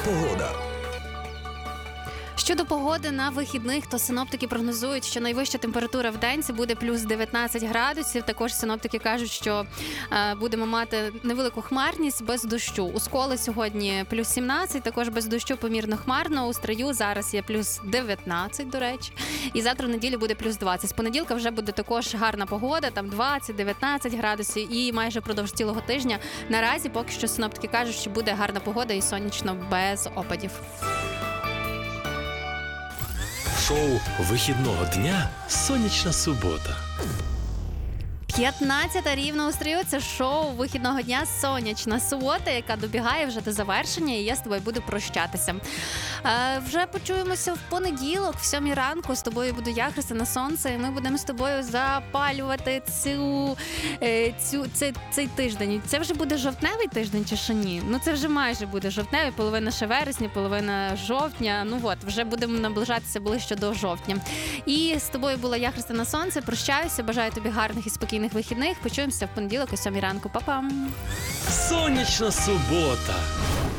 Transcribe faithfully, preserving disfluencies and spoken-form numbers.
Погода. Щодо погоди на вихідних, то синоптики прогнозують, що найвища температура в день це буде плюс дев'ятнадцять градусів. Також синоптики кажуть, що е, будемо мати невелику хмарність без дощу. У Сколі сьогодні плюс сімнадцять, також без дощу помірно хмарно. У Стрию зараз є плюс дев'ятнадцять, до речі. І завтра в неділю буде плюс двадцять. З понеділка вже буде також гарна погода, там двадцять-дев'ятнадцять градусів. І майже впродовж цілого тижня наразі поки що синоптики кажуть, що буде гарна погода і сонячно без опадів. Шоу вихідного дня «Сонячна субота». п'ятнадцята рівно у Стрию. Це шоу вихідного дня «Сонячна субота», яка добігає вже до завершення, і я з тобою буду прощатися. Е, вже почуємося в понеділок, в сьомій ранку. З тобою буду я, Христина Сонце, і ми будемо з тобою запалювати цю, е, цю, цей, цей тиждень. Це вже буде жовтневий тиждень чи ще ні? Ну це вже майже буде жовтневий, половина ще вересня, половина жовтня. Ну от, вже будемо наближатися ближче до жовтня. І з тобою була я, Христина Сонце. Прощаюся, бажаю тобі гарних і спокійних вихідних. Почуємося в понеділок о сьомій ранку. Па-пам! «Сонячна субота».